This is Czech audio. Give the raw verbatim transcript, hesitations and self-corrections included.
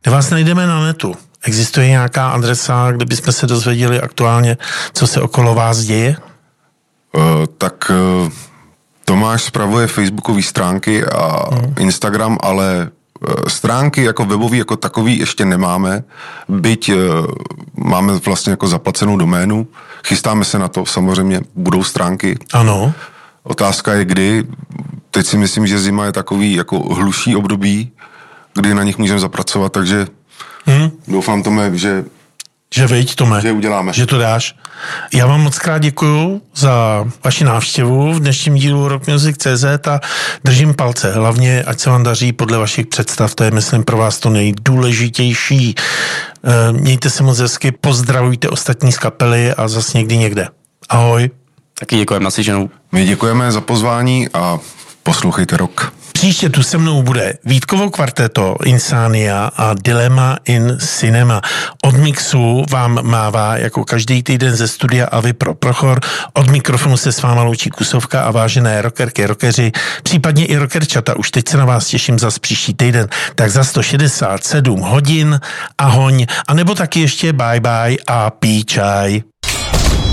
Kde vás najdeme na netu? Existuje nějaká adresa, kde bychom se dozvěděli aktuálně, co se okolo vás děje? Uh, tak uh, Tomáš spravuje facebookové stránky a hmm. Instagram, ale uh, stránky jako webový jako takový ještě nemáme, byť uh, máme vlastně jako zaplacenou doménu, chystáme se na to, samozřejmě budou stránky. Ano. Otázka je kdy, teď si myslím, že zima je takový jako hluší období, kdy na nich můžeme zapracovat, takže hmm. doufám, Tome, že Že veď, Tome, že uděláme. Že to dáš. Já vám moc krát děkuju za vaši návštěvu v dnešním dílu Rock Music tečka cé zet a držím palce. Hlavně, ať se vám daří podle vašich představ, to je, myslím, pro vás to nejdůležitější. Mějte se moc hezky, pozdravujte ostatní z kapely a zase někdy někde. Ahoj. Taky děkujeme, naslyšenou. My děkujeme za pozvání a poslouchejte rock. Příště tu se mnou bude Vítkovo kvarteto, Insania a Dilema in Cinema. Od mixu vám mává jako každý týden ze studia Avy pro Prochor. Od mikrofonu se s váma loučí Kusovka a vážené rockerky, rockeři, případně i rockerčata. Už teď se na vás těším zas příští týden. Tak za sto šedesát sedm hodin, ahoň, a nebo taky ještě bye bye a pí čaj.